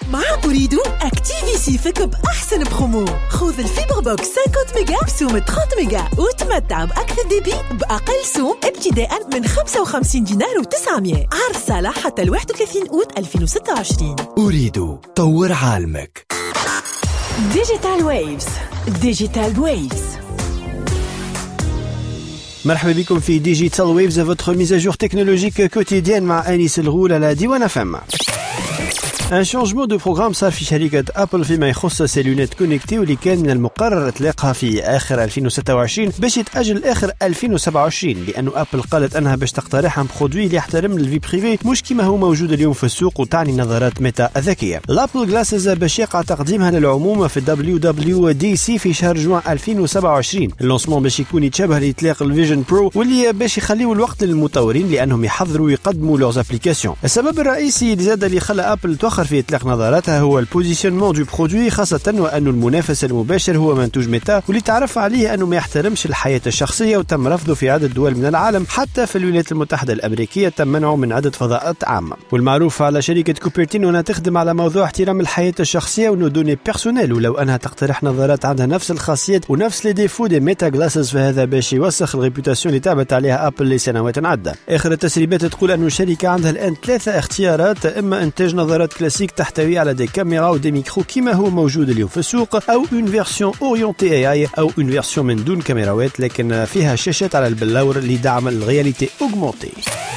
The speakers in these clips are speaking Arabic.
مع أريد أكتيفيسيفك بأحسن برومو. خذ الفيبر بوكس 50 ميجا بسوم 30 ميجا وتمتع بأكثر ديبي بأقل سوم ابتداء من 55 دينار و900. عرض صالح حتى 31 أوت 2026. أريد طور عالمك. ديجيتال ويفز. ديجيتال ويفز. مرحبا بكم في ديجيتال ويفز, votre mise à jour technologique quotidienne مع أنيس الغول على ديوان FM. Un changement de programme صار في شركة أبل فيما يخص سي لونيت كونيكتي, واللي كان من المقرر إطلاقها في آخر 2026 باش يتأجل آخر 2027, لأنه أبل قالت أنها باش تقترح عن برودوي اللي يحترم الفي بريفي مش كما هو موجود اليوم في السوق وتعني نظارات ميتا الذكية. الأبل جلاسز باش يقع تقديمها للعموم في WWDC في شهر جوان 2027. اللونسمون باش يكون يتشابه لإطلاق الفيجن برو, واللي باش يخليوا الوقت للمطورين لأنهم يحضروا ويقدموا لورز ابليكاسيون. السبب الرئيسي اللي زاد اللي خلى أبل تؤخر في إطلاق نظاراتها هو البوزيشنمون دو برودوي, خاصة وأنه المنافس المباشر هو منتوج ميتا, واللي تعرف عليه أنه ما يحترمش الحياة الشخصية وتم رفضه في عدة دول من العالم. حتى في الولايات المتحدة الأمريكية تم منعه من عدة فضاءات عامة. والمعروف على شركة كوبرتينو أنها تخدم على موضوع احترام الحياة الشخصية ونو دوني بيرسونيل, ولو أنها تقترح نظارات عندها نفس الخاصيات ونفس لي ديفو دي ميتا جلاسز, فهذا باش يوسخ الريبوتاسيون اللي تعبت عليها أبل لسنوات عدة. آخر التسريبات تقول أنه الشركة عندها الآن 3 اختيارات: إما إنتاج نظارات كلاسيك تحتوي على دي كاميرا ودي ميكرو كما هو موجود اليوم في السوق, أو اون فيرسيون اورينتي اي او اون فيرسيون من دون كاميراوات لكن فيها شاشات على البلور لدعم الرياليتي اوغمونتي.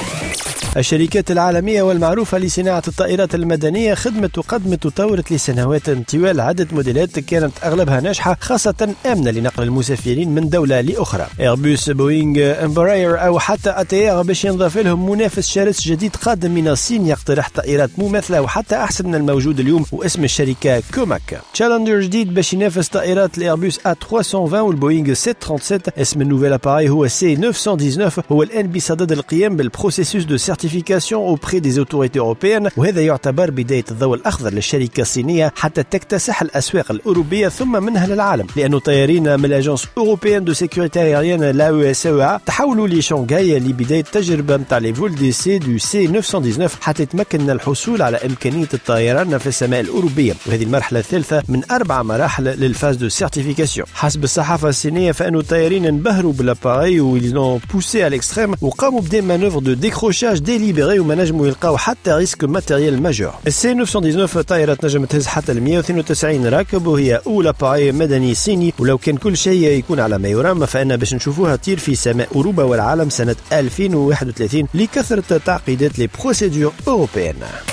الشركات العالمية والمعروفة لصناعة الطائرات المدنية خدمت وقدمت وطورت لسنوات طوال عدة موديلات كانت أغلبها ناجحة, خاصة آمنة لنقل المسافرين من دولة لأخرى. إيربوس, بوينغ, إمبراير أو حتى أتيار باش ينضاف لهم منافس شرس جديد قادم من الصين يقترح طائرات مماثلة وحتى أحسن من الموجود اليوم, واسم الشركة كوماك. تشالنجر جديد باش ينافس طائرات الإيربوس A320 والبوينغ 737. اسم النوفيل أباري هو C919, هو الآن بصدد القيام بالبروسيسوس دو certification auprès des autorités européennes, وهذا يعتبر بداية الضوء الأخضر للشركة الصينية حتى تكتسح الأسواق الأوروبية ثم منها للعالم, لأنه طيارين من الأجنس أوروبيان دو سيكوريتي أيريان لا ESEA تحولوا لشنغهاي لبداية تجربة متاع لي فول دي سي دو C919 حتى يتمكن من الحصول على إمكانية الطيران في السماء الأوروبية, وهذه المرحلة الثالثة من 4 مراحل للفاز دو certification. حسب الصحافة الصينية فإن الطيارين انبهروا بالاباري ويلون بوسي على الإكستريم وقاموا بدي مانوفر دو ديكروشاج ديليبري وما نجموا يلقاو حتى ريسك ماتيريال ماجور. السي 919 طائرة نجم تهز حتى 192 راكب, وهي أولى باي مدني صيني, ولو كان كل شيء يكون على ما يرام فإن باش نشوفوها تطير في سماء أوروبا والعالم سنة 2031 لكثرة تعقيدات لي بروسيدور أوروبيين.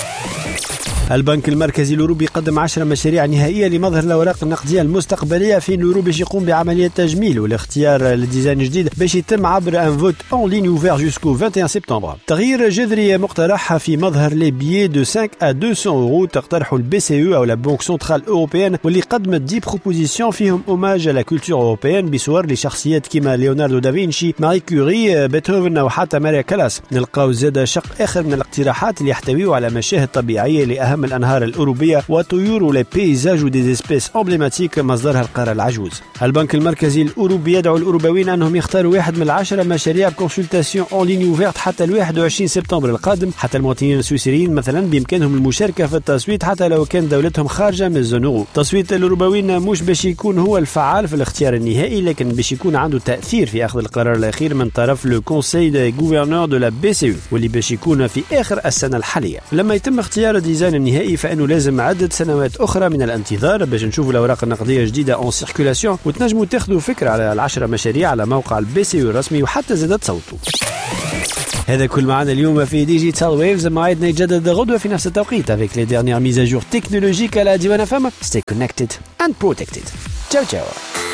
البنك المركزي الأوروبي قدم 10 مشاريع نهائية لمظهر الأوراق النقدية المستقبلية في اليورو باش يقوم بعملية تجميل والاختيار للديزاين الجديد باش يتم عبر ان فوت اون لين اوفير جوسكو 21 سبتمبر. تغيير جذري مقترح في مظهر لي بيي دو 5 à 200 يورو تقترحه البي سي او لا بنك سنترال اوروبيان, واللي قدمت 10 بروبوزيسيون فيهم اوماج على كولتور اوروبيان بصور لشخصيات كيما ليوناردو دافنشي, ماري كوري, بيتهوفن او حتى ماريا كالاس. نلقاو زاد شق اخر من الاقتراحات اللي يحتويوا على مشاهد طبيعية لأهم الأنهار الأوروبية وطيور ولي بيزاج ودي اسبيس امبليماتيك مصدرها القارة العجوز. البنك المركزي الأوروبي يدعو الأوروبيين أنهم يختاروا واحد من 10 مشاريع بكونسلتاسيون اون لين اوفيرت حتى 21 سبتمبر القادم. حتى المواطنين السويسريين مثلا بإمكانهم المشاركة في التصويت حتى لو كان دولتهم خارجة من الزون اورو. تصويت الأوروبيين مش باش يكون هو الفعال في الاختيار النهائي, لكن باش يكون عنده تأثير في أخذ القرار الأخير من طرف لو كونساي دي غوفرنور دو لا بي سي او, واللي باش يكون في آخر السنة الحالية. لما يتم اختيار الديزاين النهائي فإنه لازم عدة سنوات أخرى من الانتظار باش نشوفوا الأوراق النقدية جديدة اون سيركولاسيون, وتنجموا تاخذوا فكرة على ال10 مشاريع على موقع البي سي او الرسمي وحتى زادت صوته. هذا كل معنا اليوم في ديجيتال ويفز, موعدنا يتجدد غدوة في نفس التوقيت avec les dernières mises à jour technologiques à la Diwan FM. Stay connected and protected. Ciao ciao.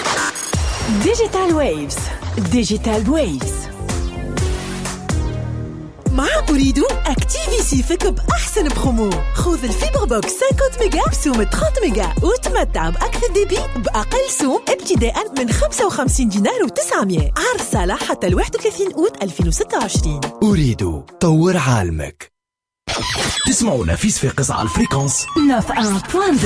ديجيتال ويفز. ديجيتال ويفز مع أريد أكتيفيسيفك بأحسن برومو. خذ الفيبر بوكس 50 ميجا بسوم 30 ميجا وتمتع بأكثر ديبي بأقل سوم ابتداء من 55 دينار و900. عرض صالح حتى 31 أوت 2026. أريد طور عالمك. تسمعونا في صفاقس على الفريكونس 91.2.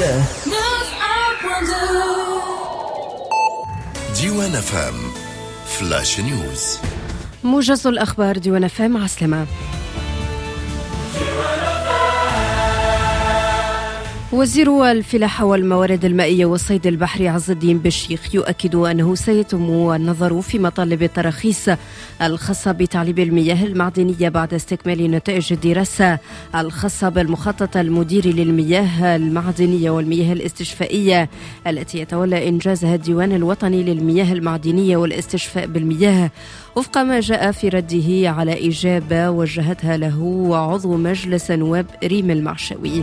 ديوان FM فلاش نيوز. موجز الأخبار ديوان FM. عسلامة. وزير الفلاحة والموارد المائية والصيد البحري عز الدين بشيخ يؤكد أنه سيتم النظر في مطالب التراخيص الخاصة بتعليب المياه المعدنية بعد استكمال نتائج الدراسة الخاصة بالمخطط المديري للمياه المعدنية والمياه الاستشفائية التي يتولى إنجازها الديوان الوطني للمياه المعدنية والاستشفاء بالمياه، وفق ما جاء في رده على إجابة وجهتها له عضو مجلس نواب ريم المعشوي.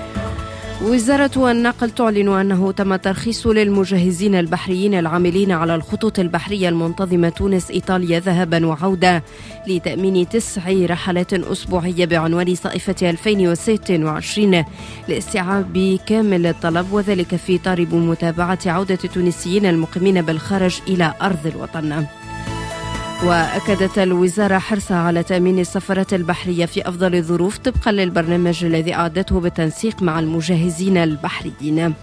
وزارة النقل تعلن أنه تم ترخيص للمجهزين البحريين العاملين على الخطوط البحرية المنتظمة تونس إيطاليا ذهبا وعودة لتأمين 9 رحلات أسبوعية بعنوان صائفة 2026 لاستيعاب كامل الطلب، وذلك في إطار متابعة عودة التونسيين المقيمين بالخارج إلى أرض الوطن. وأكدت الوزارة حرصها على تأمين السفرات البحرية في أفضل الظروف طبقا للبرنامج الذي أعدته بالتنسيق مع المجهزين البحريين.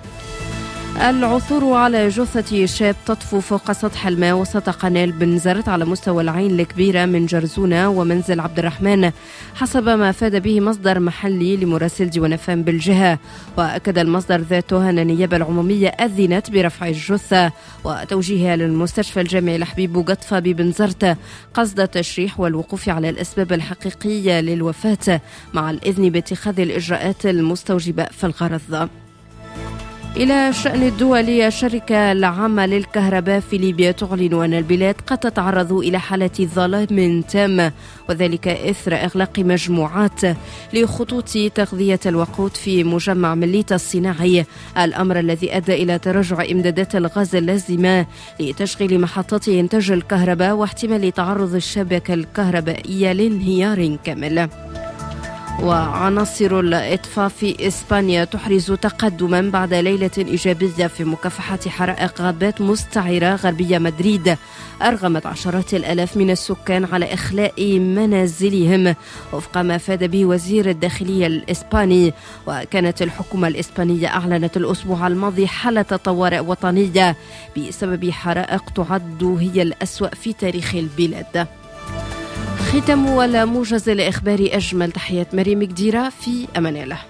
العثور على جثة شاب تطفو فوق سطح الماء وسط قناة بنزرت على مستوى العين الكبيرة من جرزونة ومنزل عبد الرحمن حسب ما أفاد به مصدر محلي لمراسل ديوان فام بالجهة. وأكد المصدر ذاته أن النيابة العمومية أذنت برفع الجثة وتوجيهها للمستشفى الجامعي لحبيب بوقطفة ببنزرت قصد التشريح والوقوف على الأسباب الحقيقية للوفاة مع الإذن باتخاذ الإجراءات المستوجبة في الغرض. إلى الشأن الدولي، الشركة العامة للكهرباء في ليبيا تعلن أن البلاد قد تتعرض إلى حالة ظلام تام، وذلك إثر إغلاق مجموعات لخطوط تغذية الوقود في مجمع مليتا الصناعي، الأمر الذي أدى إلى تراجع إمدادات الغاز اللازمة لتشغيل محطات إنتاج الكهرباء واحتمال تعرض الشبكة الكهربائية لانهيار كامل. وعناصر الإطفاء في إسبانيا تحرز تقدما بعد ليلة إيجابية في مكافحة حرائق غابات مستعرة غربية مدريد أرغمت عشرات الآلاف من السكان على إخلاء منازلهم وفق ما أفاد به وزير الداخلية الإسباني. وكانت الحكومة الإسبانية أعلنت الأسبوع الماضي حالة طوارئ وطنية بسبب حرائق تعد هي الأسوأ في تاريخ البلاد. ختام والموجز الإخباري أجمل، تحيات مريم قديرة، في أمان الله.